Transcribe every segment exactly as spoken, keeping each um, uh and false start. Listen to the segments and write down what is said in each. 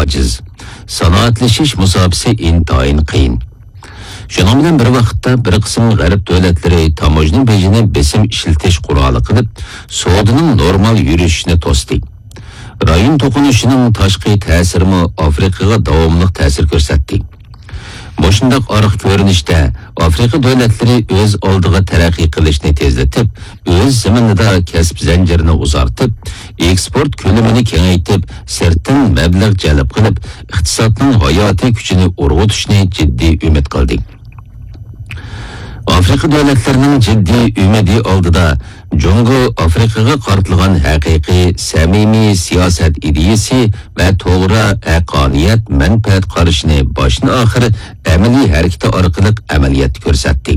ojiz. Sanoatlashish musobaqasi intayin qiyin. Şunun bilan bir vaqtda bir qism g'arb davlatlari tamojna bejini besim ishiltish quroli qilib, savdoning normal yurishini to'sdi. Rayon to'qinishining tashqi ta'sirimi Afrikaga davomli ta'sir ko'rsatdi. Boshundaq ariq ko'rinishda Afrika davlatlari o'z oldiga taraqqiy qilishni tezlatib, o'z zaminida kasb zanjirini uzartib, eksport ko'lamini kengaytib, sirtdan mablag' jalb qilib, iqtisodning hayotiy kuchini urg'utishni jiddiy umid qildi. Afrika davlatlarining jiddiy umidi oldida Jungo Afrikaga qaratilgan haqiqiy samimiy siyosat ideyasi va to'g'ri haqqoniyat manfaat qarashini boshni oxiri amaliy harakati orqali amaliyotda ko'rsatdi.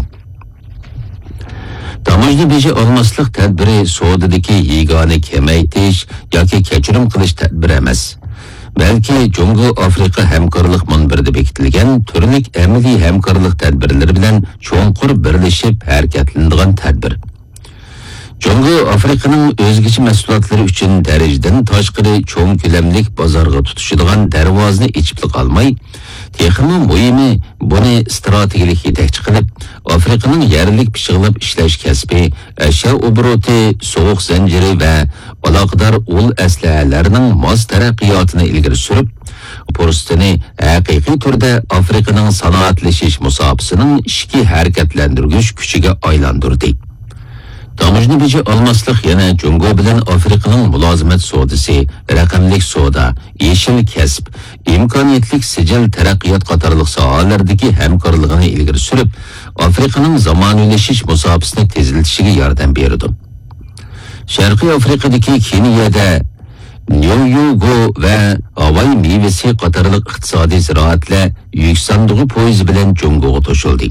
Tamojna beji olmaslik tadbiri savdodagi yagona kamaytirish yoki kechirim qilish tadbiri emas. Balki Jungo Afrika hamkorlik munbirida bekitilgan turli amaliy hamkorlik tadbirlari bilan cho'nqur birlashib harakatlanadigan tadbir. Jungo Afrikaning o'zgacha mahsulotlari uchun darajadan tashqari cho'ng ko'lamlik bozorga tutishadigan darvozani ichib qolmay, texnik muhimi buni strategik yetakchi qilib, Afrikaning yerlik pishiqlab ishlash kasbi, ashyo obroti, sovuq zanjiri va aloqador ul aslahalarining mos taraqqiyotini ilgari surib, fursatini haqiqiy turda Afrikaning sanoatlashish musobaqasining ishki harakatlantirgich kuchiga aylantirdi. Tamojna beji olmaslik yana Jungo bilan Afrikaning mulozimat savdosi, raqamlik savdo, yeshil kasb, imkoniyatlik sijil taraqqiyot qatorliq sohalardagi hamkorligini ilgari surib, Afrikaning zamonaviylashish musobaqasini tezlatishiga yordam berdi. Sharqiy Afrikadagi Keniyada Nyoyugo va Havay mevasi qatorliq iqtisodiy ziroatlar yuk sandig'i poyezd bilan Jungoga to'shildi.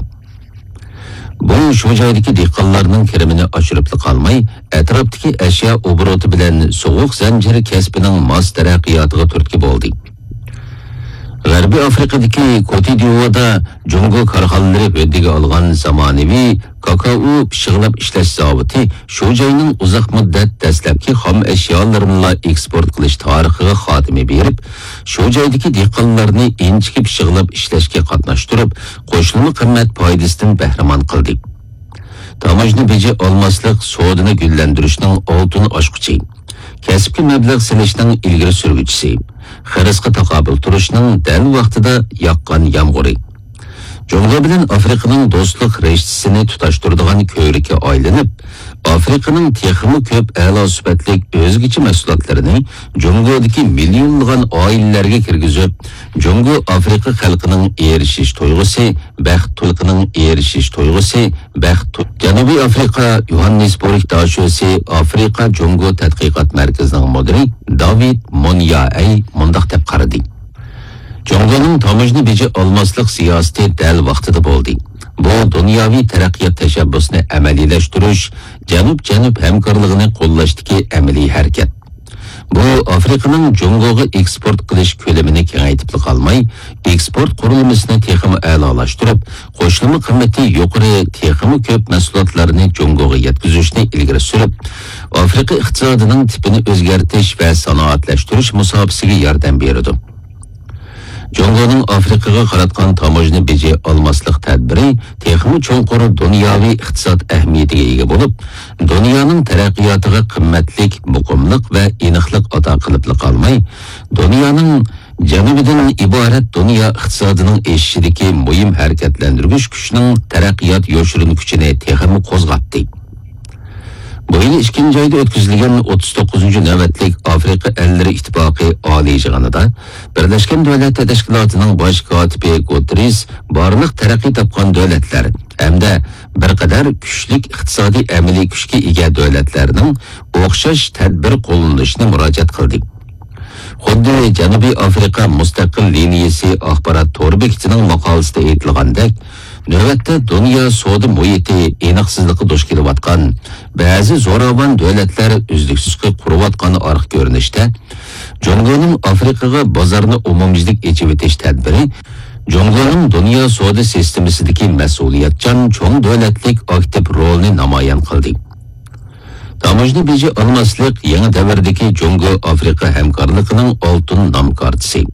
Bu shu joydagi dehqonlarning kirimini oshirib qolmay, atrofdagi ashyo obroti bilan sovuq zanjiri kasbining mos taraqqiyotiga turtki bo'ldi. G'arbiy Afrikadagi Cote d'Ivoirda Jungo korxonalari o'ziga olgan zamonaviy kakao pishiqlab ishlash zavodi shu joyning uzoq muddat dastlabki xom ashyolarini eksport qilish tarixiga xotima berib, shu joydagi dehqonlarni inchki pishiqlab ishlashga qatnashtirib, qo'shimcha qimmat foydasidan bahramand qildik. Tamojna beji olmaslik savdoni gullantirishning oltin ochqichi, kasbga mablag' silishning ilgari surguchisi, xirisga taqobil turishning dal vaqtida yoqqan yomg'iri. Jungo bilan Afrikaning do'stlik rishtasini tutashtiradigan ko'rikka aylanib, Afrikaning texmi ko'p a'lo sifatlik o'zgacha mahsulotlarini Jungodagi millionlagan oilalarga kirgizib, Jungo Afrika xalqining erishish to'yg'usi, baxt tulqining erishish to'yg'usi, baxt Janubiy Afrika Johannesburg dashosi Afrika Jungo tadqiqot markazining mudiri David Monyaay mundaq deb qaradi. Jungoning tamojna beji olmaslik siyosati dal vaqtida bo'ldi. Bu dunyoviy taraqqiyot tashabbusini amaliylashtirish, janub-janub hamkorligini qo'llashdagi amaliy harakat. Bu Afrikaning Jungoga eksport qilish ko'lamini kengaytib qolmay, eksport qurilmasini texnik a'lolashtirib, qo'shimcha qimmati yuqori texnik ko'p mahsulotlarni Jungoga yetkazishni ilgari surib, Afrika iqtisodining tipini o'zgartirish va sanoatlashtirish musobaqasiga yordam berdi. Jungoning Afrikaga qaratgan tamojna beji olmaslik tadbiri texnik cho'nqur dunyoviy iqtisod ahamiyatiga ega bo'lib, dunyoning taraqqiyotiga qimmatlik, muqimlik va aniqlik ato qilib qolmay, dunyoning janubidan iborat dunyo iqtisodining eshishidagi muhim harakatlantirgich kuchning taraqqiyot yoshirin kuchini texnik qo'zg'atdi. Bu yil ikkinchi oyda o'tkazilgan o'ttiz to'qqizinchi navbatlik Afrika ellari ittifoqi oliy yig'inida Birlashgan Davlatlar Tashkilotining bosh kotibi Guterres barliq taraqqiy topgan davlatlar hamda bir qadar kuchli iqtisodiy amaliy kuchga ega davlatlarning o'xshash tadbir qo'llanishini murojaat qildi. Xuddi Janubiy Afrika mustaqil liniyasi axborot to'ri bekitining maqolasida aytilgandek, navbatda dunyo savdo muhiti aniqsizlikka duch kelayotgan ba'zi zo'ravon davlatlar uzluksiz qurayotgan orq ko'rinishda Jungoning Afrikaga bozorni umumiylik echib o'tish tadbiri Jungoning dunyo savdo sistemasidagi mas'uliyatchan cho'ng davlatlik aktiv rolni namoyon qildi. Tamojna beji olmaslik yangi davrdagi Jungo Afrika hamkorligining oltin nom kartasi.